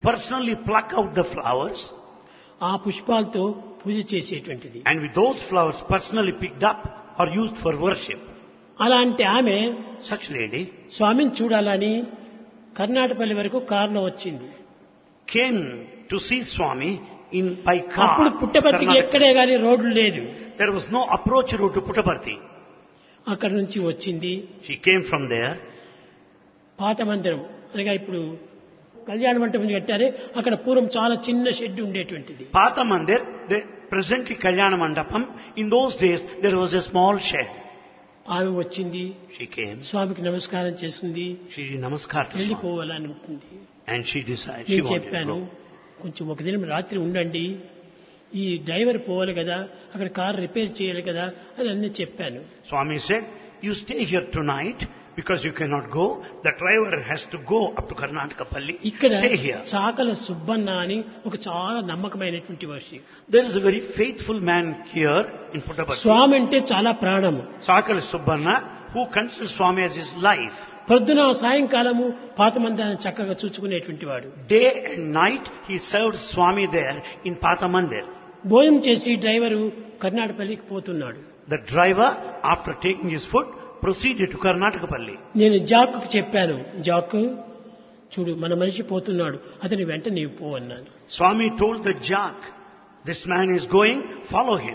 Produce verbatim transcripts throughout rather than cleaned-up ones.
personally pluck out the flowers, ఆ పుష్పాలతో పూజ చేసేటువంటిది. and with those flowers personally picked up are used for worship. అలాంటి ఆమె Such lady స్వామిని చూడాలని కర్ణాటకపల్లి వరకు కారులో వచ్చింది. came to see Swami in by car. అప్పుడు పుట్టపర్తికి Karnataka. ఎక్కడే గాని రోడ్డు లేదు. There was no approach route to Puttaparthi. అక్కడి నుంచి వచ్చింది. She came from there. పాత మందిరం అనగా ఇప్పుడు కళ్యాణ మంటపం కట్టారే, అక్కడ పూర్వం చాలా చిన్న షెడ్ ఉండేటువంటిది. Patha Mandir, the presently Kalyana Mandapam, in those days there was a small shed. ఆమె వచ్చింది, She came, స్వామికి నమస్కారం చేసుకుంది, she did namaskar to Swami, వెళ్ళిపోవాలని ఉంటుంది. and she decided she నేను wanted to చెప్పాను, go. కొంచెం ఒక దినం రాత్రి ఉండండి, ఈ డ్రైవర్ పోవాలి కదా, అక్కడ కార్ రిపేర్ చేయాలి కదా అని అన్నీ చెప్పాను. Swami said, you stay here tonight because you cannot go. The driver has to go up to Karnataka Palli. ఇక్కడ Stay here. చాకల సుబ్బన్న అని ఒక చాలా నమ్మకమైనటువంటి Varshi. There is a very faithful man here in Puttaparthi, స్వామి అంటే చాలా ప్రాణము. Sakala Subbanna, who considers Swami as his life. పొద్దున సాయంకాలము పాత మందిరాన్ని చక్కగా చూసుకునేటువంటి వాడు. Day and night he served Swami there in Patha Mandir. భోజనం చేసి డ్రైవరు కర్ణాటకపల్లికి పోతున్నాడు. The driver, after taking his food, proceeded to Karnataka Palli. నేను జాక్కు చెప్పాను, జాక్ చూడు మన మనిషి పోతున్నాడు, అతని వెంట నీవు పో అన్నాను. Swami told the jack, this man is going, follow him.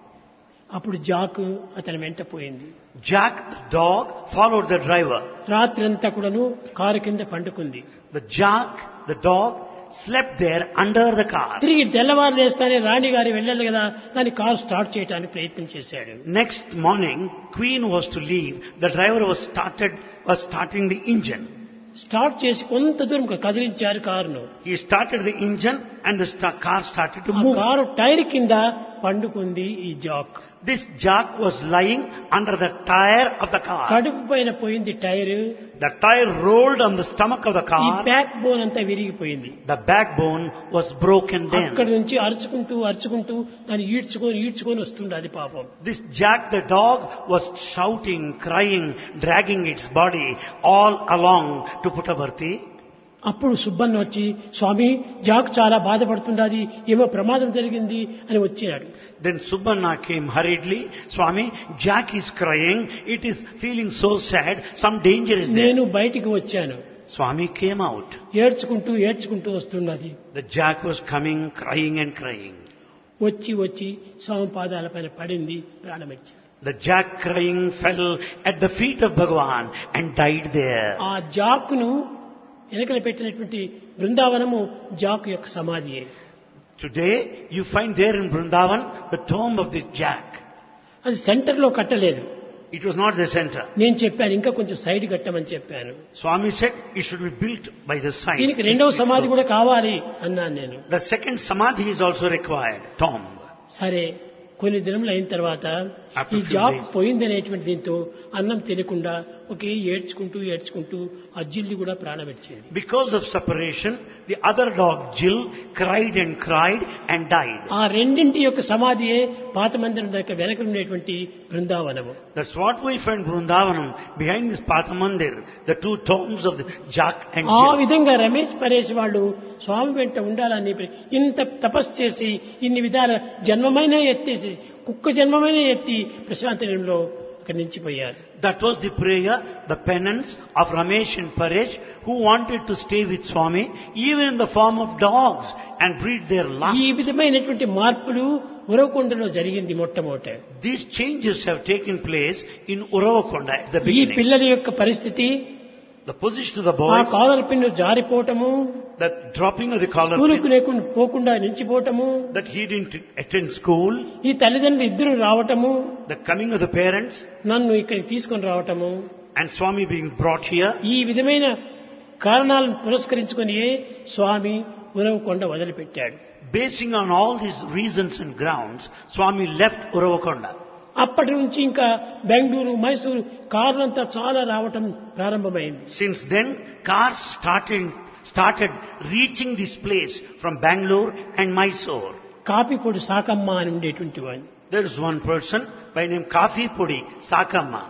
అప్పుడు జాక్ అతని వెంట పోయింది. Jack, the dog, followed the driver. రాత్రంతా కూడాను కారు కింద పండుకుంది. The jack, the dog, slept there under the car. తిరిగి తెల్లవారు లేస్తానే రాణి గారి వెళ్ళాలి కదా, దాని కారు స్టార్ట్ చేయడానికి ప్రయత్నం చేశాడు. Next morning, Queen was to leave. The driver was started was starting the engine. Start చేసి కొంత దూరం కదిలించారు కారును. He started the engine and the sta- car started to ఆ move. కారు టైర్ కింద పండుకుంది ఈ Jack. This jack was lying under the tire of the car. కడుపు పైన పోయింది tyre. The tire rolled on the stomach of the ఈ car. Back bone అంతా విరిగిపోయింది. The backbone was broken అక్కడి down. నుంచి అరుచుకుంటూ అరుచుకుంటూ దాన్ని ఈడ్చుకొని ఈడ్చుకొని వస్తుండే అది పాపం. This Jack the dog was shouting, crying, dragging its body all along to Puttaparthi. అప్పుడు సుబ్బన్న వచ్చి, స్వామి జాక్ చాలా బాధపడుతుండాది, ఏమో ప్రమాదం జరిగింది అని వచ్చినాడు. Then Subbanna came hurriedly. Swami, Jack is crying. It is feeling so sad. Some danger is there. నేను బయటికి వచ్చాను. Swami came out. ఏడ్చుకుంటూ ఏడ్చుకుంటూ వస్తున్నది. The Jack was coming, crying and crying. వచ్చి వచ్చి స్వామి పాదాల పైన పడింది, ప్రాణమిచ్చింది. The Jack crying fell at the feet of Bhagavan and died there. ఆ జాక్ను వెనకలు పెట్టినటువంటి బృందావనము జాక్ యొక్క సమాధియే. Today you find there in Vrindavan the tomb of this Jack. అది centre లో కట్టలేదు. It was not the center. నేను చెప్పాను ఇంకా కొంచెం సైడ్ కట్టమని చెప్పాను. Swami said it should be built by the side. దీనికి రెండవ సమాధి కూడా కావాలి అన్నాను నేను. The second samadhi is also required, tomb. సరే, కొన్ని దినములు అయిన తర్వాత After ఈ few జాబ్ days. పోయిందనేటువంటి దీంతో అన్నం తినకుండా ఒకే ఏడ్చుకుంటూ ఏడ్చుకుంటూ ఆ జిల్లి కూడా ప్రాణపెట్టేది. Because of separation, the other dog Jill cried and cried and died. ఆ రెండింటి యొక్క సమాధియే పాత మందిరం దగ్గర వెనక ఉండేటువంటి బృందావనము. That's what we find Vrindavanam behind this Pathamandir, the two tombs of the Jack and ఆ Jill. విధంగా రమేష్ పరేష్ వాళ్ళు స్వామి వెంట ఉండాలని ఇంత తపస్సు చేసి ఇన్ని విధాల జన్మమైన ఎత్తేసి కుక్క జన్మమైన ఎత్తి ప్రశాంతనంలో అక్కడి నుంచి పోయారు. That was the prayer, the penance of Ramesh and Paresh, who wanted to stay with Swami even in the form of dogs and breed their lust. ఈ విధమైనటువంటి మార్పులు ఉరవకొండలో జరిగింది మొట్టమొదట. These changes have taken place in Uravakonda at the ఈ beginning. పిల్లల యొక్క పరిస్థితి, The position of the ఆ boys, caller pin జారిపోవటము, the dropping of the collar స్కూలుకు pin, లేకుండా పోకుండా నిలిచిపోవటము, that he didn't attend school, ఈ తల్లిదండ్రులు ఇద్దరు రావటము, the coming of the parents, నన్ను ఇక్కడికి తీసుకొని రావటము, and Swami being brought here. ఈ విధమైన కారణాలను పురస్కరించుకొని స్వామి ఉరవకొండ వదిలిపెట్టాడు. Basing on all these reasons and grounds, Swami left Uravakonda. అప్పటి నుంచి ఇంకా బెంగళూరు, మైసూరు కార్లంతా చాలా రావటం ప్రారంభమైంది. Since then, cars started started reaching this place from Bangalore and Mysore. కాపిపొడి Sakamma అని ఉండేటువంటి వాడిని. There is one person by name Kafi Pudi Sakamma.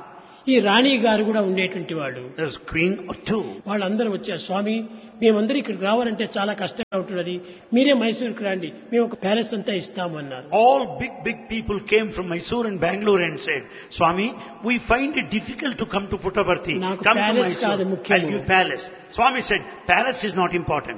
ఈ రాణి గారు కూడా ఉండేటువంటి వాళ్ళు. There's queen or two. వాళ్ళందరూ వచ్చారు. స్వామి, మేమందరూ ఇక్కడికి రావాలంటే చాలా కష్టంగా ఉంటున్నది, మీరే మైసూరుకి రండి, మేము ఒక ప్యాలెస్ అంతా ఇస్తాము అన్నారు. All big, big people came from Mysore and Bangalore and said, Swami, we find it difficult to come to Puttaparthi. Come to Mysore, I'll give palace. Swami said, palace is not important.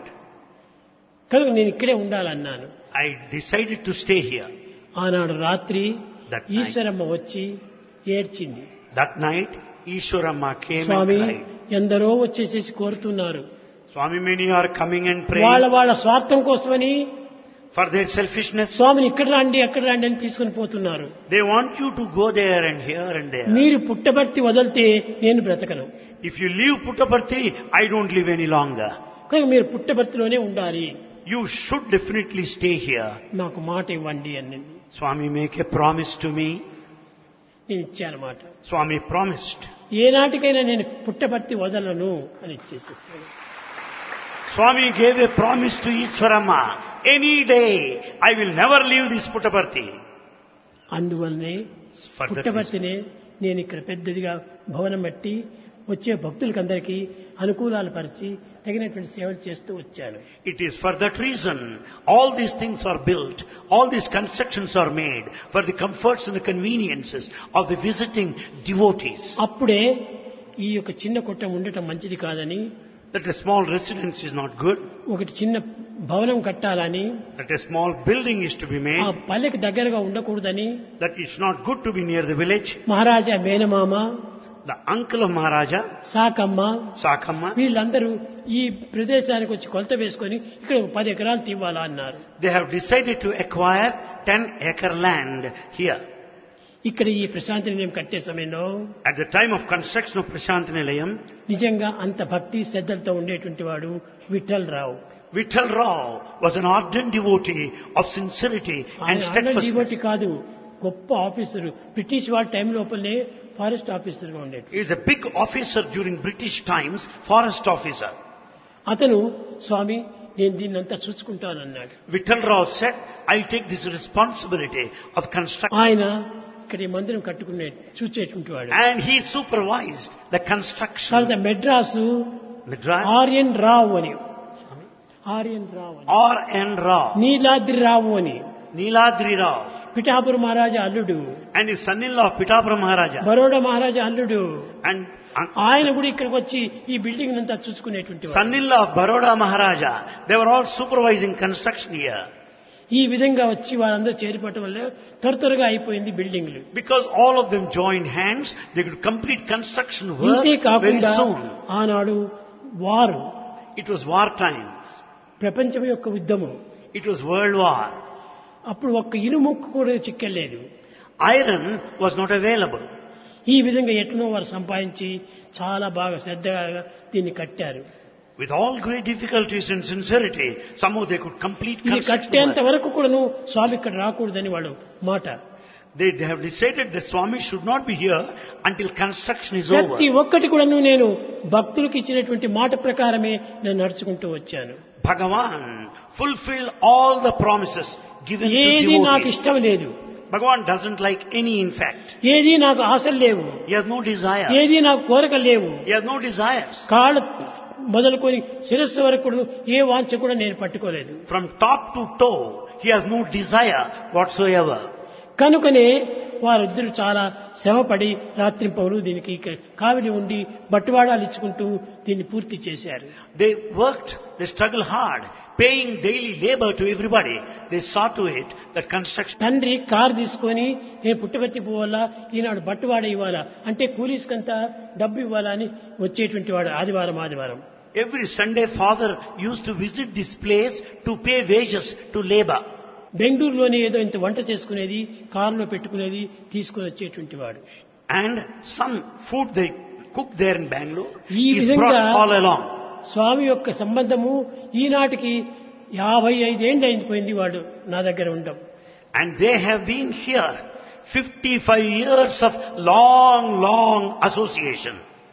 కనుక నేను ఇక్కడే ఉండాలన్నాను. I decided to stay here. ఆనాడు రాత్రి That night. Eshwaramma వచ్చి ఏడ్చింది. That night, Ishwaramma came Swamy, and cried. ఎందరో వచ్చేసేసి కోరుతున్నారు. Swami, many are coming and వాళ్ళ praying వాళ్ళ స్వార్థం కోసమని for their selfishness. స్వామిని ఇక్కడ రండి అక్కడ రండి అని తీసుకుని పోతున్నారు. They want you to go there and here and there. మీరు పుట్టబర్తి వదిలితే నేను బ్రతకను. If you leave Puttaparthi, I don't live any longer. కనుక మీరు పుట్టబర్తిలోనే ఉండాలి, You should definitely stay here. నాకు మాట ఇవ్వండి అని Swami, make a promise to me. నేను ఇచ్చాను మాట. Swami promised. ఏనాటికైనా నేను పుట్టబర్తి వదలను అని ఇచ్చేసేసాను. Swami gave a promise to Ishwaramma. Any day, I will never leave this Puttaparthi. అందువల్లనే For that reason. పుట్టబర్తినే నేను ఇక్కడ పెద్దదిగా భవనం కట్టి వచ్చే భక్తులకందరికీ అనుకూలాలు పరిచి తగినటువంటి సేవలు చేస్తూ వచ్చాను. It is for that reason all these things are built, all these constructions are made for the comforts and the conveniences of the visiting devotees. అప్పుడే ఈ యొక్క చిన్న కొట్టం ఉండటం మంచిది కాదని, That a small residence is not good, ఒకటి చిన్న భవనం కట్టాలని, that a small building is to be ఆ made, పల్లెకి దగ్గరగా ఉండకూడదని that it's not good to be near the village. మహారాజా మేనమామ, The uncle of Maharaja, Sakamma, Sakamma, వీళ్ళందరూ ఈ ప్రదేశానికి వచ్చి కొలత వేసుకొని ఇక్కడ ఒక పది ఎకరాలు తీవాలా అన్నారు. they have decided to acquire ten acre land here. ఇక్కడ ఈ ప్రశాంతి నిలయం కట్టే సమయంలో At the time of construction of Prashanti Nilayam, నిజంగా అంత భక్తి శ్రద్ధలతో ఉండేటువంటి వాడు విఠల్ రావు. Vittal Rao was an ardent devotee of sincerity and devotee steadfastness. కాదు, గొప్ప ఆఫీసరు. బ్రిటిష్ వాళ్ళ టైం లోపలనే ఫారెస్ట్ ఆఫీసర్గా ఉండేది. He is a big officer during British times, forest officer. అతను స్వామి నేను దీన్ని అంతా చూసుకుంటానన్నాడు. Vittal Rao said, I'll take this responsibility of construction. ఆయన ఇక్కడ ఈ మందిరం కట్టుకునే చూచేటువంటి వాడు. And he supervised the construction. తర్వాత మెడ్రాసు Madras, ఆర్యన్ రావు అని, ఆర్యన్ రావు అని, R N Rao, నీలాద్రి రావు అని, Niladri Rao, పిఠాపుర మహారాజా అల్లుడు, and his son-in-law Pitapura Maharaja. Baroda మహారాజా అల్లుడు. And un- ఆయన కూడా ఇక్కడికి వచ్చి ఈ బిల్డింగ్ అంతా చూసుకునేటువంటి వాడు. son-in-law of Baroda Maharaja. They were all supervising construction here. ఈ విధంగా వచ్చి వాళ్ళందరూ చేరిపోవటం వల్ల త్వర త్వరగా అయిపోయింది బిల్డింగ్లు. Because all of them joined hands, they could complete construction work ఇంతే very కాకుండా soon. ఆనాడు వారు It was war times. ప్రపంచం యొక్క యుద్ధము. It was world war. అప్పుడు ఒక్క ఇనుముక్కు కూడా చిక్కలేదు. Iron was not available. ఈ విధంగా ఎట్లనో వారు సంపాదించి చాలా బాగా శ్రద్ధగా దీన్ని కట్టారు. With all great difficulties and sincerity, somehow they could complete ఇది construction కట్టేంత work. వరకు కూడాను స్వామి ఇక్కడ రాకూడదని వాడు మాట. They have decided the Swami should not be here until construction is over. ప్రతి ఒక్కటి కూడాను నేను భక్తులకు ఇచ్చినటువంటి మాట ప్రకారమే నేను నడుచుకుంటూ వచ్చాను. Bhagavan fulfilled all the promises given to ఏది నాకు devotees. ఇష్టం లేదు, Bhagavan doesn't like any in fact. ఏది నాకు ఆశలు లేవు, He has no desire. ఏది నాకు కోరికలు లేవు. He has no desires. కాళ్ళు మొదలుకొని శిరస్సు వరకు కూడా ఏ వాంఛ కూడా నేను పట్టుకోలేదు. From top to toe, he has no desire whatsoever. కనుకనే వారిద్దరు చాలా శ్రమపడి రాత్రింపవలు దీనికి కావిలి ఉండి బట్టువాడాలు ఇచ్చుకుంటూ దీన్ని పూర్తి చేశారు. They worked, they struggled hard, paying daily labor to everybody. They saw to it that construction. తండ్రి కారు తీసుకొని నేను పుట్టబెట్టి పోవాలా, ఈనాడు బట్టువాడ ఇవ్వాలా అంటే కూలీస్కంతా డబ్బు ఇవ్వాలా అని వచ్చేటువంటి వాడు ఆదివారం ఆదివారం. Every Sunday, father used to visit this place to pay wages to labor. బెంగళూరులోనే ఏదో ఇంత వంట చేసుకునేది, కారులో పెట్టుకునేది తీసుకుని వచ్చేటువంటి వాడు. And some food they cooked there in Bangalore ఈ is విధంగా brought all along. స్వామి యొక్క సంబంధము ఈనాటికి యాభై ఐదేళ్ళు అయిపోయింది వాడు నా దగ్గర ఉండడం. And they have been here fifty-five years of long, long association.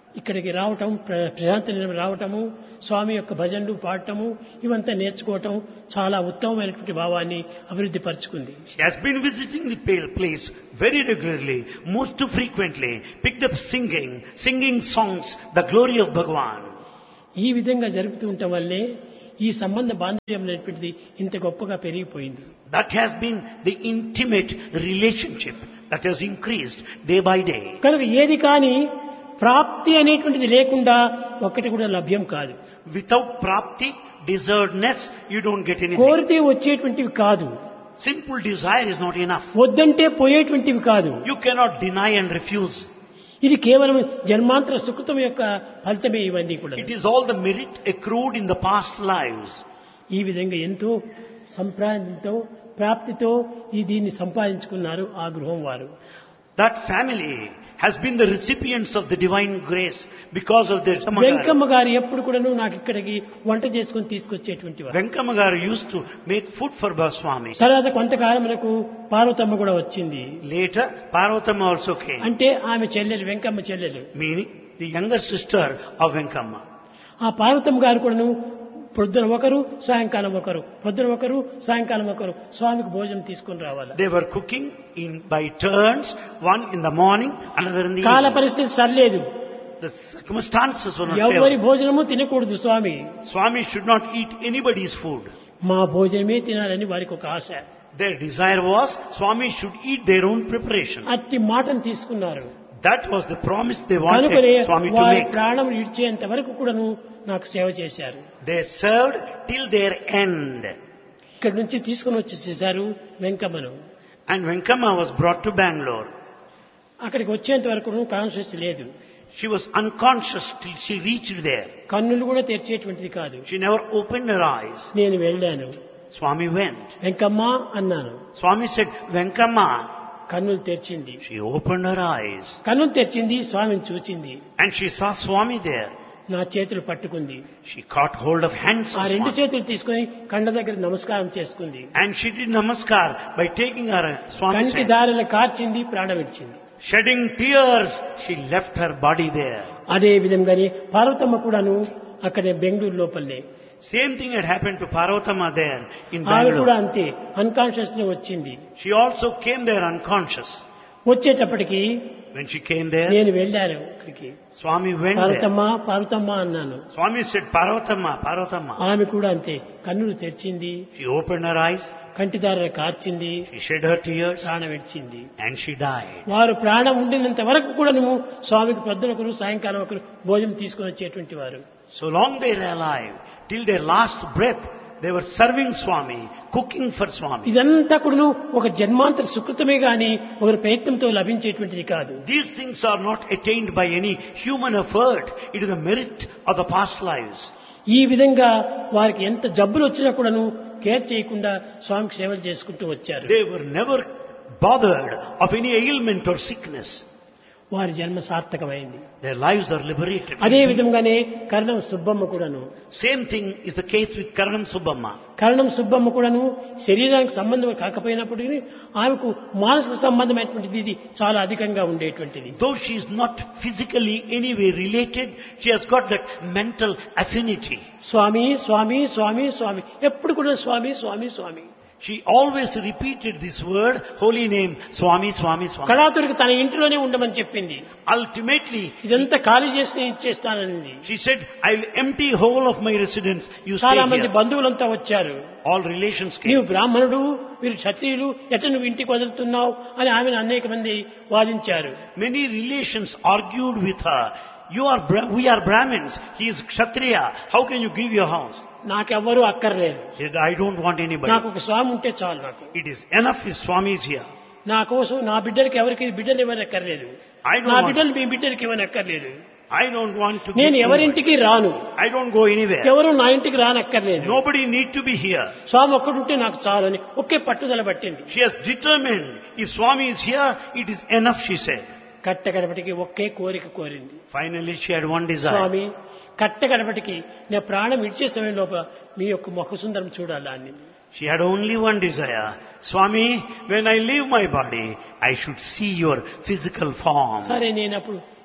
ఇక్కడికి రావటం, ప్రశాంతి నిలయం రావటము, స్వామి యొక్క భజనలు పాడటము, ఇవంతా నేర్చుకోవటం చాలా ఉత్తమమైనటువంటి భావాన్ని అభివృద్ధి పరుచుకుంది. She has been visiting the place very regularly, most frequently, picked up singing, singing songs, the glory of Bhagavan. ఈ విధంగా జరుగుతూ ఉండటం వల్లే ఈ సంబంధ బాంధవ్యం అనేటువంటిది ఇంత గొప్పగా పెరిగిపోయింది. That has been the intimate relationship that has increased day by day. కనుక ఏది కానీ ప్రాప్తి అనేటువంటిది లేకుండా ఒక్కటి కూడా లభ్యం కాదు. Without prapti, deservedness, you don't get anything. కోరితే వచ్చేటువంటివి కాదు. Simple desire is not enough. వద్దంటే పోయేటువంటివి కాదు. You cannot deny and refuse. ఇది కేవలం జన్మాంతర సుకృతం యొక్క ఫలితమే ఇవన్నీ కూడా. It is all the merit accrued in the past lives. ఈ విధంగా ఎంతో సంప్రాంతితో ప్రాప్తితో ఈ దీన్ని సంపాదించుకున్నారు ఆ గృహం వారు. That family has been the recipients of the divine grace because of their Venkama Venkamma గారు ఎప్పుడు కూడాను నాకు ఇక్కడికి వంట చేసుకుని తీసుకొచ్చేటువంటి వారు. Venkama garu used to make food for Swami. తర్వాత కొంతకాలం మనకు పార్వతమ్మ కూడా వచ్చింది. Later, Parvatama also came. అంటే ఆమె చెల్లెలు, వెంకమ్మ చెల్లెలు. Meaning the younger sister of Venkama. ఆ పార్వతమ్మ గారు కూడాను పొద్దున ఒకరు, సాయంకాలం ఒకరు, పొద్దున ఒకరు, సాయంకాలం ఒకరు స్వామికి భోజనం తీసుకుని రావాలి. They were cooking in by turns, one in the morning, another in the కాల evening. పరిస్థితి సరిలేదు. The circumstances were not ఎవరి favorable. భోజనము తినకూడదు స్వామి. Swami should not eat anybody's food. మా భోజనమే తినాలని వారికి ఒక ఆశ. Their desire was Swami should eat their own preparation. అట్టి మాటను తీసుకున్నారు. That was the promise they wanted కనుకనే Swami to వారి make. ప్రాణం విడిచేంత వరకు కూడాను నాకు సేవ చేశారు. They served till their end. ఇక్కడి నుంచి తీసుకుని వచ్చేసేసారు వెంకమ్మను. And Venkama was brought to Bangalore. అక్కడికి వచ్చేంత వరకు కాన్షియస్ లేదు. She was unconscious till she reached there. కన్నులు కూడా తెరిచేటువంటిది కాదు. She never opened her eyes. నేను వెళ్ళాను. Swami went. వెంకమ్మ అన్నాను. Swami said, Venkama. కన్నులు తెరిచింది. She opened her eyes. కన్నులు తెరిచింది, స్వామిని చూచింది. And she saw Swami there. నా చేతులు పట్టుకుంది. She caught hold of hands ఆ of రెండు Swami. చేతులు తీసుకుని కండ దగ్గర నమస్కారం చేసుకుంది. And she did namaskar by taking her Swami's కంటి hand. దారిలో కార్చింది, ప్రాణం ఇచ్చింది. Shedding tears, she left her body there. అదే విధంగానే పార్వతమ్మ కూడాను అక్కడే బెంగళూరు లోపలనే. Same thing had happened to Parvatama there in ఆమె కూడా Bangalore. అంతే అన్కాన్షియస్ లో వచ్చింది. She also came there unconscious. వచ్చేటప్పటికి When she came there, నేను వెళ్ళాను అక్కడికి. Swami went there. Parvathamma Parvathamma అన్నాను. Swami said, Parvatama, Parvatama. ఆమె కూడా అంతే కన్నులు తెరిచింది, She opened her eyes, కంటిదార కార్చింది, she shed her tears, ప్రాణం విడిచింది. and she died. వారు ప్రాణం ఉండినంత వరకు కూడా నువ్వు స్వామికి పొద్దున ఒకరు, సాయంకాలం ఒకరు భోజనం తీసుకుని వచ్చేటువంటి వారు. So long they were alive, till their last breath, they were serving Swami, cooking for Swami. ఇదంతా కూడా ఒక జన్మాంతర సుకృతమే గాని ఒకరి ప్రయత్నంతో లభించేటువంటిది కాదు. These things are not attained by any human effort. It is the merit of the past lives. ఈ విధంగా వారికి ఎంత జబ్బులు వచ్చినా కూడాను కేర్ చేయకుండా స్వామికి సేవలు చేసుకుంటూ వచ్చారు. They were never bothered of any ailment or sickness. వారి జన్మ సార్థకమైంది. Their lives are liberated. అదే విధంగానే కరణం సుబ్బమ్మ కూడాను. Same thing is the case with Karanam Subbamma. కరణం సుబ్బమ్మ కూడాను శరీరానికి సంబంధం కాకపోయినప్పటికీ ఆమెకు మానసిక సంబంధమైనటువంటిది ఇది చాలా అధికంగా ఉండేటువంటిది. Though she is not physically anyway related, she has got that mental affinity. స్వామి స్వామి స్వామి స్వామి ఎప్పుడు కూడా స్వామి స్వామి స్వామి. She always repeated this word, holy name, Swami, Swami, Swami. కళాతురికి తన ఇంటిలోనే ఉండమని చెప్పింది. Ultimately, ఇదంతా ఖాళీ చేసి ఇచ్చేస్తానని. she said, I'll empty whole of my residence. You stay చాలా మంది here. బంధువులంతా వచ్చారు. All relations నీవు came. బ్రాహ్మణుడు, వీరు క్షత్రియులు, ఎట్ట నువ్వు ఇంటికి వదులుతున్నావు అని ఆమెను అనేక మంది వాదించారు. Many relations argued with her. You are, Bra- we are Brahmins. He is Kshatriya. How can you give your house? నాకెవ్వరూ అక్కర్లేదు. She said, I don't want anybody. నాకు ఒక స్వామి ఉంటే చాలు. నాకు It is enough if Swami is here. నా కోసం నా బిడ్డలకి ఎవరికి బిడ్డలు ఇవ్వని అక్కర్లేదు. I don't నా want, బిడ్డలు మీ బిడ్డలకి ఇవ్వని అక్కర్లేదు. I don't want to నేను give ఎవరింటికి రాను. anybody. I don't go anywhere. ఎవరు నా ఇంటికి రానక్కర్లేదు. Nobody need to be here. స్వామి ఒక్కడుంటే నాకు చాలు అని ఒకే పట్టుదల పట్టింది. She has determined, if Swami is here, it is enough, she said. కట్ట గడపటికి ఒకే కోరిక కోరింది. Finally, she had one desire. స్వామి కట్ట గడపటికి నా ప్రాణం ఇచ్చే సమయం లోపల మీ యొక్క ముఖసుందరం చూడాలా అని. She had only one desire. Swami, when I leave my body, I should see your physical form. సరే నేను అప్పుడు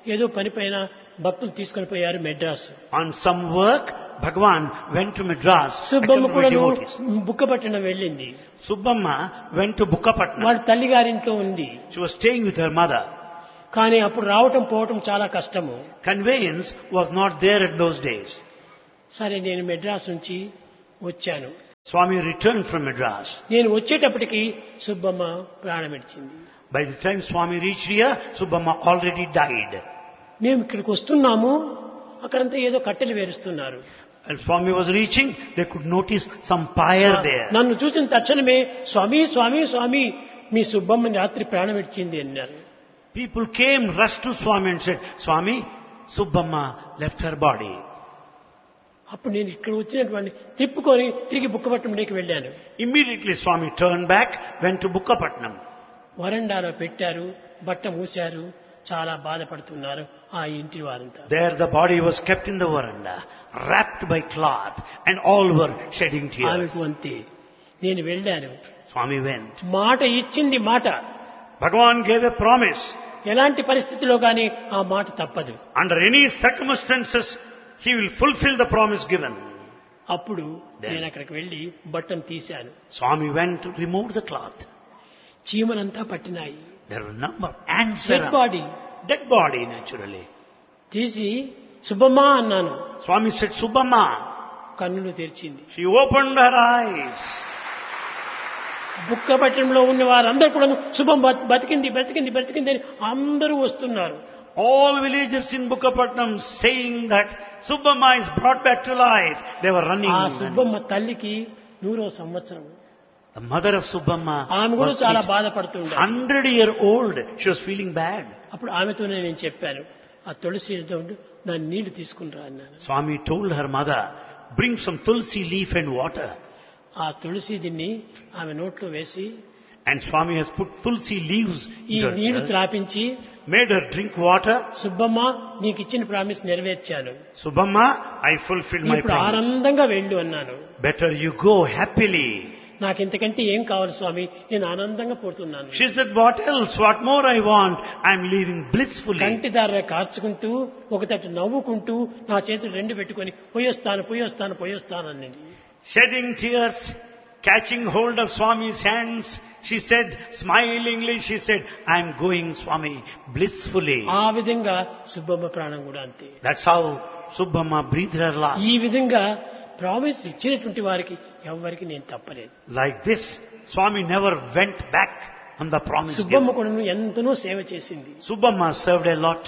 ఏదో పని పైన భక్తులు తీసుకొని పోయారు Madras. On some work, Bhagavan went to Madras. Subbamma కూడా బుక్కపట్నం వెళ్ళింది. Subbamma went to Bukkapatnam. వాళ్ళ తల్లి గారింట్లో ఉంది. She was staying with her mother. కానీ అప్పుడు రావటం పోవటం చాలా కష్టము. Conveyance was not there in those days. సరే నేను మెడ్రాస్ నుంచి వచ్చాను. Swami returned from Madras. నేను వచ్చేటప్పటికి సుబ్బమ్మ ప్రాణం విడిచింది. By the time Swami reached here, Subbamma already died. మేము ఇక్కడికి వస్తున్నాము, అక్కడంతా ఏదో కట్టెలు వేరుస్తున్నారు. And Swami was reaching, they could notice some pyre there. నన్ను చూసిన తక్షణమే స్వామి స్వామి స్వామి మీ సుబ్బమ్మని రాత్రి ప్రాణం విడిచింది అన్నారు. People came, rushed to Swami and said, Swami, Subbamma left her body. అప్పుడు నేను ఇక్కడ వచ్చినటువంటి తిప్పుకొని తిరిగి బుక్కపట్నంలోకి వెళ్ళాను. Immediately Swami turned back, went to Bukkapatnam. వరండాలో పెట్టారు, బట్ట మూశారు, చాలా బాధపడుతున్నారు ఆ ఇంటి వారంతా. There the body was kept in the veranda, wrapped by cloth, and all were shedding tears. ఆమెకు అంతే. నేను వెళ్ళాను. Swami went. మాట ఇచ్చింది మాట. Bhagavan gave a promise. ఎలాంటి పరిస్థితిలో కానీ ఆ మాట తప్పదు. Under any circumstances, he will fulfill the promise given. అప్పుడు నేను అక్కడికి వెళ్ళి బట్టను తీశాను. Swami went to remove the cloth. చీమలంతా పట్టినాయి. There were a number of ants dead body. Dead body, naturally. తీసి సుబ్బమ్మ అన్నాను. Swami said, Subbamma. కన్నులు తెరిచింది. She opened her eyes. బుక్కపట్నంలో ఉన్న వారందరూ కూడా సుబ్బమ్మ బతికింది బతికింది బతికింది అని అందరూ వస్తున్నారు. All villagers in Bukkapatnam saying that Subbamma is brought back to life. They were running. ఆ సుబ్బమ్మ తల్లికి నూరో సంవత్సరం. The mother of Subbamma ఆమె కూడా was చాలా బాధపడుతుండే. hundred year old. She was feeling bad. అప్పుడు ఆమెతోనే నేను చెప్పాను, ఆ తులసి దాని నీళ్లు తీసుకునిరా అన్నాను. Swami told her mother, bring some tulsi leaf and water. ఆ తులసి దీన్ని ఆమె నోట్లో వేసి, and Swami has put tulsi leaves ఈ నీళ్లు త్రాపించి made her drink water. Subbamma నీకు ఇచ్చిన promise నెరవేర్చాను. Subbamma, I fulfilled my ఇప్పుడు promise. ఆనందంగా వెళ్ళు అన్నాను. Better you go happily. నాకు ఇంతకంటే ఏం కావాలి స్వామి, నేను ఆనందంగా పోతున్నాను. She said, what else? What more I want? I am leaving blissfully. కంటిదార కార్చుకుంటూ ఒకతట్టు నవ్వుకుంటూ నా చేతులు రెండు పెట్టుకొని పోయొస్తాను పోయొస్తాను పోయొస్తాను అన్నది. Shedding tears, catching hold of Swami's hands, she said, smilingly, she said, I am going, Swami, blissfully. ఆ విధంగా సుబ్బమ్మ ప్రాణం కూడా అంతే. That's how Subbamma breathed her last. ఈ విధంగా ప్రామిస్ ఇచ్చినటువంటి వారికి ఎవరికి నేను తప్పలేదు. Like this, Swami never went back on the promise Subbamma given. కూడా ఎంతనో సేవ చేసింది. Subbamma served a lot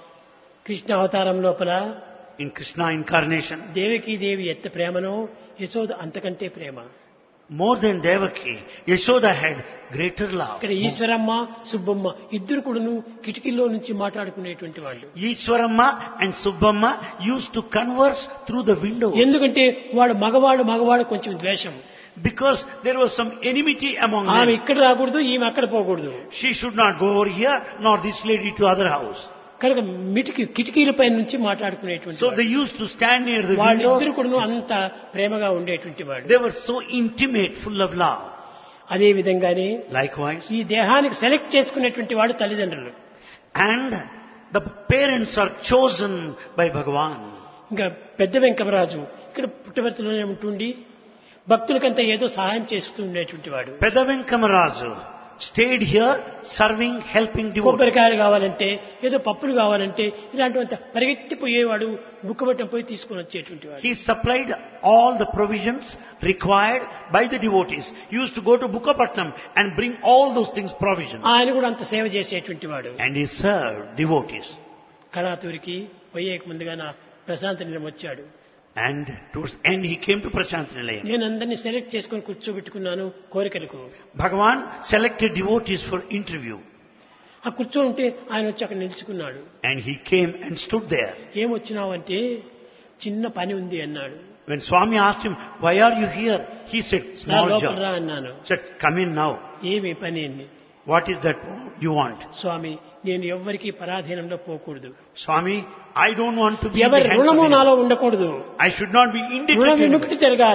Krishna అవతారం లోపల in Krishna incarnation. దేవకీ దేవి ఎంత ప్రేమనో యశోద అంతకంటే ప్రేమ. More than Devaki, Yashoda had greater love. ఇక్కడ ఈశ్వరమ్మ సుబ్బమ్మ ఇద్దరు కూడాను కిటికీలో నుంచి మాట్లాడుకునేటువంటి వాళ్ళు. Ishwaramma and Subbamma used to converse through the window. ఎందుకంటే వాడు మగవాడు మగవాడు కొంచెం ద్వేషం. Because there was some enmity among ఆమె them. ఇక్కడ రాకూడదు, ఈమె అక్కడ పోకూడదు. She should not go over here, nor this lady to other house. కనుక మిటికి కిటికీలపై నుంచి మాట్లాడుకునేటువంటి So they used to stand near the వాళ్ళిద్దరు windows. కూడా అంత ప్రేమగా ఉండేటువంటి వాడు. They were so intimate, full of love. అదే విధంగానే Likewise. ఈ దేహానికి సెలెక్ట్ చేసుకునేటువంటి వాడు తల్లిదండ్రులు. And the parents are chosen by Bhagavan. ఇంకా పెద్ద వెంకమరాజు ఇక్కడ పుట్టవర్తిలోనే ఉంటుండి భక్తులకంతా ఏదో సహాయం చేస్తూ ఉండేటువంటి వాడు. Peda Venkamarazu stayed here serving, helping devotees. కొబ్బరికాయలు కావాలంటే ఏదో పప్పులు కావాలంటే ఇలాంటివంతా పరిగెత్తిపోయేవాడు, బుక్కబట్టం పోయి తీసుకొని వచ్చేటువంటి వాడు. He supplied all the provisions required by the devotees. He used to go to Bukkapatnam and bring all those things, provisions. ఆయన కూడా అంత సేవ చేసేటువంటి వాడు. And he served devotees. కళాతూరికి పోయేక ముందుగా నా ప్రశాంత నిలయం వచ్చాడు. And towards end he came to Prashant Nilayam. నేను అందరినీ సెలెక్ట్ చేసుకొని కూర్చోబెట్టుకున్నాను కోరికలకు. Bhagavan selected devotees for interview. ఆ కూర్చొని ఉంటే ఆయన వచ్చి అక్కడ నిలుచుకున్నాడు. And he came and stood there. ఏమొచ్చినావంటే చిన్న పని ఉంది అన్నాడు. When Swami asked him, why are you here? He said, నా small లోపల రా job. అన్నాను. Said, come in now. ఏమి పని అని. What is that you want? స్వామి నేను ఎవ్వరికీ పరాధీనంలో పోకూడదు. Swami, I don't want to be in ఎవరి the hands of రుణము anyone. నాలో ఉండకూడదు. I should not be రుణ indebted to విముక్తి anyone. జరగాలి.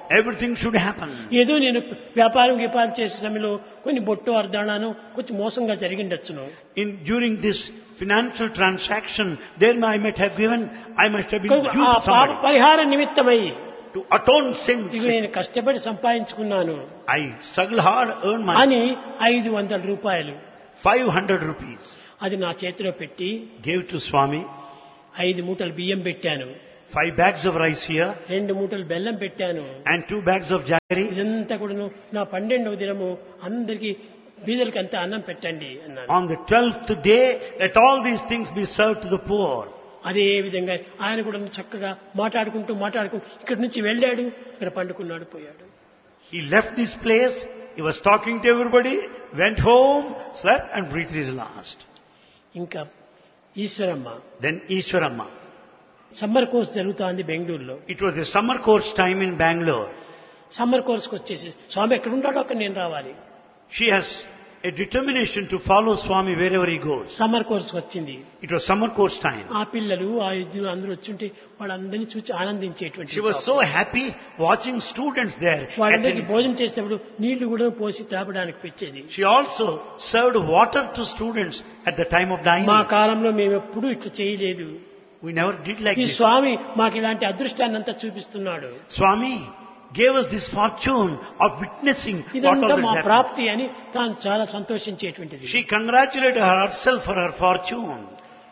Everything should happen. ఏదో నేను వ్యాపారం వ్యాపారం చేసే సమయంలో కొన్ని బొట్టు అర్ధానాను కొంచెం మోసంగా జరిగిండొచ్చును. In during this financial transaction, there I might have given, I must have been due to somebody. పరిహార నిమిత్తమై To atone sins. ఇవి నేను కష్టపడి సంపాదించుకున్నాను. I struggle hard, earn money. అని ఐదు వందల రూపాయలు Five hundred rupees. అది నా చేతిలో పెట్టి Gave to Swami. ఐదు మూటలు బియ్యం పెట్టాను. Five bags of rice here. రెండు మూటలు బెల్లం పెట్టాను. And two bags of jaggery. ఇదంతా కూడాను నా పన్నెండవ దినము అందరికి బీదలకి అంతా అన్నం పెట్టండి అన్నాను. On the twelfth day, let all these things be served to the poor. అదే విధంగా ఆయన కూడా చక్కగా మాట్లాడుకుంటూ మాట్లాడుకుంటూ ఇక్కడి నుంచి వెళ్ళాడు, ఇక్కడ పండుకున్నాడు, పోయాడు. He left this place, he was talking to everybody, went home, slept and breathed his last. ఇంకా Eshwaramma, Then Ishwaramma. Summer course జరుగుతోంది బెంగళూరులో. It was the summer course time in Bangalore. Summer కోర్స్కి వచ్చేసి స్వామి ఎక్కడ ఉంటాడో అక్కడ నేను రావాలి. She has a determination to follow Swami wherever he goes. Summer కోర్స్కి వచ్చింది. It was summer course time. ఆ పిల్లలు ఆ ఇద్దరు అందరూ వచ్చుంటే వాళ్ళందరినీ చూసి ఆనందించేటువంటి. She was so happy watching students there. వాళ్ళందరికీ భోజనం చేసేటప్పుడు నీళ్లు కూడా పోసి తాపడానికి పెట్టేది. She also served water to students at the time of dining. మా కాలంలో మేము ఎప్పుడూ ఇట్లా చేయలేదు. We never did like ఈ this. స్వామి మాకు ఇలాంటి అదృష్టాన్ని అంతా చూపిస్తున్నాడు. Swami gave us this fortune of witnessing what ఇదంతా all మా this ప్రాప్తి అని తాను చాలా సంతోషించేటువంటిది. She congratulated herself for her fortune.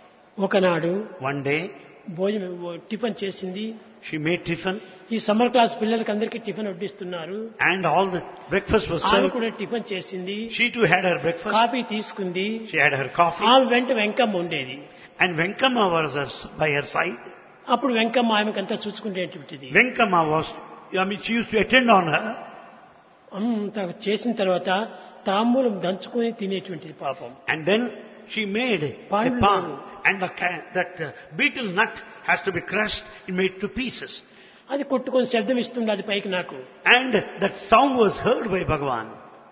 ఒకనాడు One day, భోజనం టిఫిన్ చేసింది. she made tiffin ఈ సమ్మర్ క్లాస్ పిల్లలకి అందరికీ tiffin వడ్డిస్తున్నారు. and all the breakfast was ఆమె served. కూడా టిఫిన్ చేసింది. She too had her breakfast. Coffee తీసుకుంది. She had her coffee. ఆమె వెంట వెంకమ్మ ఉండేది. And Venkama was her, by her side. అప్పుడు Venkamma ఆమెకంతా చూసుకునేటువంటిది. Venkama was, I mean, she used to attend on her. అంత చేసిన తర్వాత తాంబూలం దంచుకొని తినేటువంటిది పాపం. And then she made a Pandu. palm. And the, ca- that uh, beetle nut has to be crushed and made to pieces. అది కొట్టుకొని శబ్దం ఇస్తుంది అది పైకి నాకు. And that sound was heard by Bhagavan.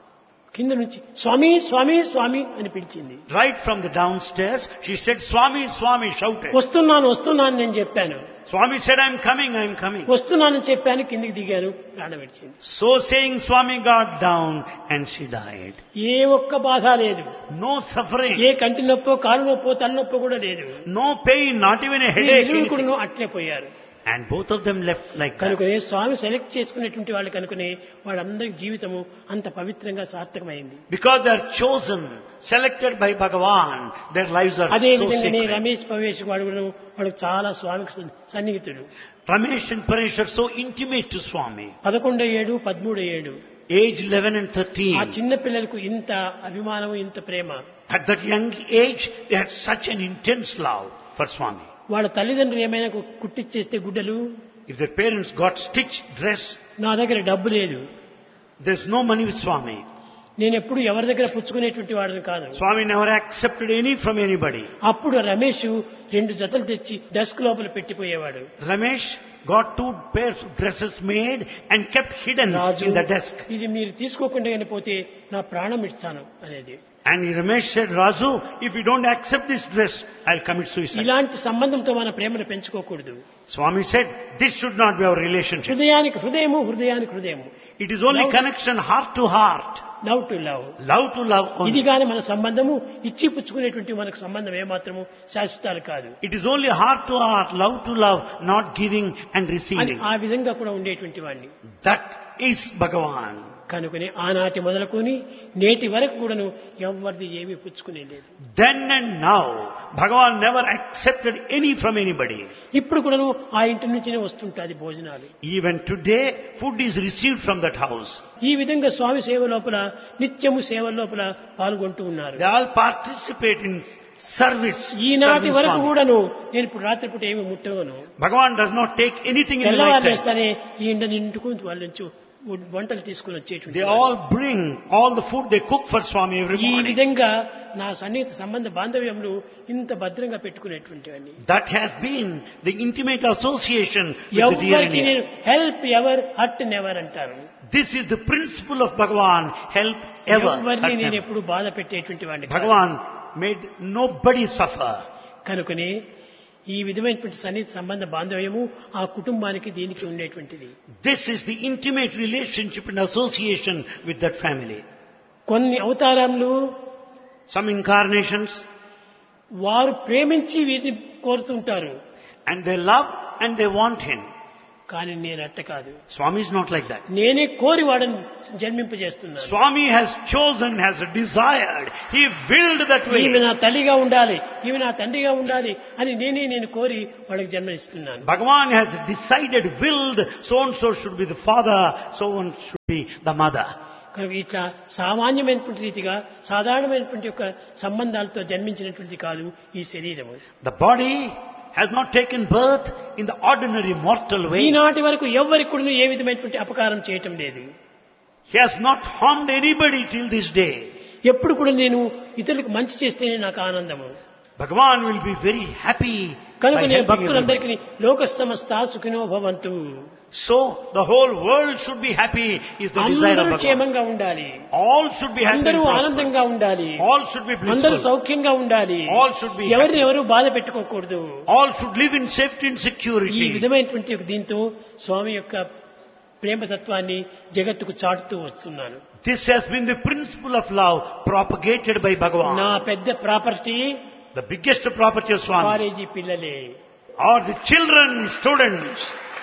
కింద నుంచి స్వామి స్వామి స్వామి అని పిలిచింది. Right from the downstairs, she said, Swami, Swami, shouted. వస్తున్నాను వస్తున్నాను నేను చెప్పాను. Swami said, I'm coming, I'm coming. వస్తున్నానని చెప్పాను, కిందికి దిగాను, ప్రాణం విడిచింది. So saying, Swami got down and she died. ఏ ఒక్క బాధ లేదు. No suffering. ఏ కంటి నొప్పో కాలు నొప్పో తలనొప్పో కూడా లేదు. No pain, not even a headache. కూడా అట్లే పోయారు. And both of them left like that. కనుకనే స్వామి సెలెక్ట్ చేసుకునేటువంటి వాళ్ళు కనుకనే వాళ్ళందరి జీవితము అంత పవిత్రంగా సార్థకమైంది. Because they are chosen, selected by Bhagavan, their lives are అదే so విధంగానే sacred. రమేష్ పవేష్ వాడు కూడా వాడు చాలా స్వామికి సన్నిహితుడు. Ramesh and Paresh are so intimate to Swami. పదకొండో ఏడు పదమూడో ఏడు Age eleven and ఆ thirteen. చిన్న పిల్లలకు ఇంత అభిమానం, ఇంత ప్రేమ. At that young age, they had such an intense love for Swami. వాళ్ళ తల్లిదండ్రులు ఏమైనా కుట్టిచ్చేస్తే గుడ్డలు, If their parents got stitched dress, నా దగ్గర డబ్బు లేదు, there's no money with Swami. నేను ఎప్పుడు ఎవరి దగ్గర పుచ్చుకునేటువంటి వాడిని కాదు. Swami never accepted any from anybody. అప్పుడు రమేష్ రెండు జతలు తెచ్చి డెస్క్ లోపల పెట్టిపోయేవాడు. Ramesh got two pairs of dresses made and kept hidden Raju, in the desk. ఇది మీరు తీసుకోకుండా కానీ పోతే నా ప్రాణం ఇస్తాను అనేది. And Ramesh said, Raju, if you don't accept this dress, I'll commit suicide. ఇలాంటి సంబంధంతో మన ప్రేమను పెంచుకోకూడదు. Swami said, this should not be our relationship. హృదయానికి హృదయము, హృదయానికి హృదయము. It is only Love- connection heart to heart. Love to love. Love to love ఇది only. కానీ మన సంబంధము ఇచ్చి పుచ్చుకునేటువంటి మనకు సంబంధం ఏమాత్రము శాశ్వతాలు కాదు. It is only heart to heart, love to love, not giving and అని receiving. ఆ విధంగా కూడా ఉండేటువంటి వాడిని. That is Bhagavan. కనుకనే ఆనాటి మొదలుకొని నేటి వరకు కూడాను ఎవరిది ఏమీ పుచ్చుకునే లేదు. Then and now, Bhagavan never accepted any from anybody. ఇప్పుడు కూడాను ఆ ఇంటి నుంచినే వస్తుంటాది భోజనాలు. Even today, food is received from that house. ఈ విధంగా స్వామి సేవ లోపల నిత్యము సేవ లోపల పాల్గొంటూ ఉన్నారు. They all participate in service. ఈనాటి serving వరకు Swami. కూడాను నేను ఇప్పుడు రాత్రిపూట ఏమి ముట్టవను. Bhagavan does not take anything in the తెల్లవారు night time. వేస్తానే ఈ ఇంట నిండుకు వాళ్ళ నుంచి వంటలు తీసుకుని వచ్చేటువంటి. They all bring all the food they cook for Swami every ఈ morning. విధంగా నా సన్నిహిత సంబంధ బాంధవ్యంలో ఇంత భద్రంగా పెట్టుకునేటువంటివన్నీ. That has been the intimate association with the dear and ఎవరికి near. నేను హెల్ప్ ఎవర్ హర్ట్ నెవర్ అంటారు. This is the principle of Bhagavan, help ever. ఎవరిని hurt నేను never. ఎప్పుడు బాధ పెట్టేటువంటి వాడిని కాదు. Bhagavan made nobody suffer. కనుకనే ఈ విధమైనటువంటి సన్నిహిత సంబంధ బాంధవ్యము ఆ కుటుంబానికి దీనికి ఉండేటువంటిది. This is the intimate relationship and association with that family. కొన్ని అవతారములు, some incarnations, వారు ప్రేమించి వీరిని కోరుతుంటారు, and they love and they want him. కానీ నేను అట్ట కాదు. Swami is not like that. నేనే కోరి వాడని జన్మింపజేస్తున్నాను. Swami has chosen, has desired. He willed that way. ఈమె నా తల్లిగా ఉండాలి, ఈమె నా తండ్రిగా ఉండాలి అని నేనే నేను కోరి వాళ్ళకి జన్మనిస్తున్నాను. Bhagavan has decided, willed, so and so should be the father, so and should be the mother. కనుక ఇట్లా సామాన్యమైనటువంటి రీతిగా సాధారణమైనటువంటి యొక్క సంబంధాలతో జన్మించినటువంటి కాదు ఈ శరీరము. The body has not taken birth in the ordinary mortal way. ఈనాటి వరకు ఎవ్వరికి కూడా ఏ విధమైనటువంటి అపకారం చేయటం లేదు. He has not harmed anybody till this day. ఎప్పుడు కూడా నేను ఇతరులకు మంచి చేస్తేనే నాకు ఆనందము. Bhagavan will be very happy. కనుక నేను భక్తులందరికీ లోక సమస్తా సుఖినో భవంతు. So the whole world should be happy is the desire of అందరూ Bhagavan. క్షేమంగా ఉండాలి, All should be happy. అందరూ ఆనందంగా ఉండాలి, all should be blissful, అందరూ సౌఖ్యంగా ఉండాలి, all should be ఎవరిని ఎవరు బాధ పెట్టుకోకూడదు, all should live in safety and ఈ security. విధమైనటువంటి ఒక దీంతో స్వామి యొక్క ప్రేమతత్వాన్ని జగత్తుకు చాటుతూ వస్తున్నాను. This has been the principle of love propagated by Bhagavan. నా పెద్ద property The biggest property of Swami college పిల్లలే, are the children, students,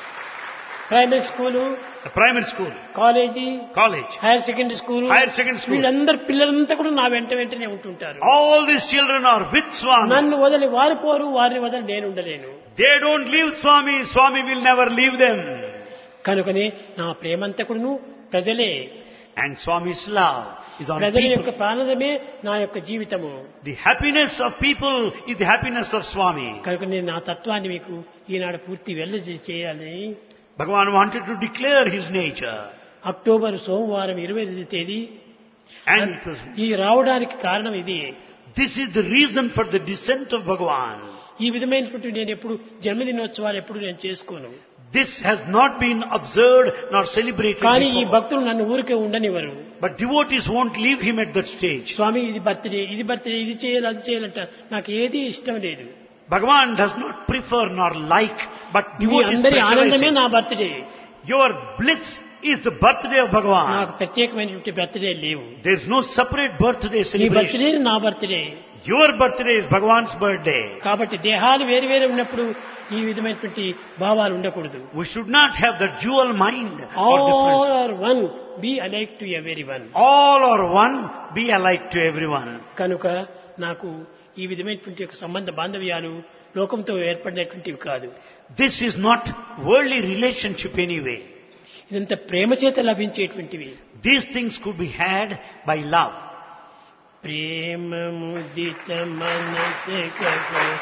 primary school, the primary school, college, college, hire secondary school, higher secondary school. వీళ్ళందరూ పిల్లలంతా కూడా నా వెంట వెంటనే ఉంటుంటారు. All these children are with Swami. నన్ను వదిలి వారు పోరు, వారిని వదిలి నేను ఉండలేను. They don't leave Swami. Swami will never leave them. కనుకనే నా ప్రేమంతా కూడాను ప్రజలే. And Swami's love is on ప్రజల యొక్క people. ప్రాణమే నా యొక్క జీవితము. The happiness of people is the happiness of Swami. కనుక నేను నా తత్వాన్ని మీకు ఈనాడు పూర్తి వెళ్ళ చేయాలని Bhagavan wanted to declare his nature. October సోమవారం ఇరవై ఐదు తేదీ And it was, ఈ రావడానికి కారణం ఇది. this is the reason for the descent of Bhagavan. ఈ విధమైనటువంటి నేను ఎప్పుడు జన్మదినోత్సవాలు ఎప్పుడు నేను చేసుకోను. This has not been observed nor celebrated కానీ ఈ before. భక్తులు నన్ను ఊరికే ఉండనివ్వరు. But devotees won't leave him at that stage. స్వామి ఇది బర్త్డే, ఇది బర్త్డే, ఇది చేయాలి, అది చేయాలంట. నాకు ఏది ఇష్టం లేదు. Bhagavan does not prefer nor like, but me devotees అందరి ఆనందమే pressurize నా him. Birthday. Your bliss is the birthday of Bhagavan. నాకు ప్రత్యేకమైనటువంటి బర్త్డే లేవు. There is no separate birthday నీ celebration. బర్త్డే నా birthday. Your birthday is Bhagavan's birthday. కాబట్టి దేహాలు వేరు వేరు ఉన్నప్పుడు ఈ విధమైనటువంటి భావాలు ఉండకూడదు. We should not have the dual mind or all difference. Are one, be alike to every one. All are one, be alike to everyone. కనుక నాకు ఈ విధమైనటువంటి ఒక సంబంధ బాంధవ్యాలు లోకంతో ఏర్పడినటువంటివి కాదు. This is not worldly relationship anyway. ఇదంతా ప్రేమ చేత లభించేటువంటివి. These things could be had by love. ప్రేమ ముదిత మనస